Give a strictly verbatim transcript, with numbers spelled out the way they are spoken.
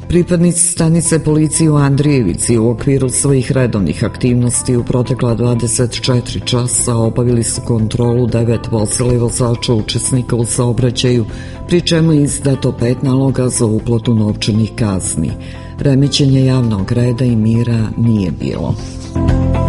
Pripadnici stanice policije u Andrijevici u okviru svojih redovnih aktivnosti u protekla dvadeset četiri časa obavili su kontrolu devet vozila i vozača učesnika u saobraćaju, pri čemu je izdato pet naloga za uplatu novčanih kazni. Remećenja javnog reda i mira nije bilo.